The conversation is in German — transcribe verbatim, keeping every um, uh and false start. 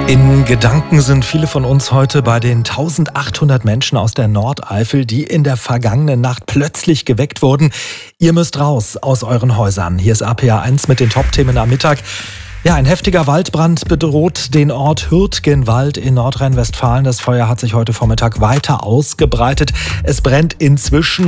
In Gedanken sind viele von uns heute bei den eintausendachthundert Menschen aus der Nordeifel, die in der vergangenen Nacht plötzlich geweckt wurden. Ihr müsst raus aus euren Häusern. Hier ist A P A eins mit den Top-Themen am Mittag. Ja, ein heftiger Waldbrand bedroht den Ort Hürtgenwald in Nordrhein-Westfalen. Das Feuer hat sich heute Vormittag weiter ausgebreitet. Es brennt inzwischen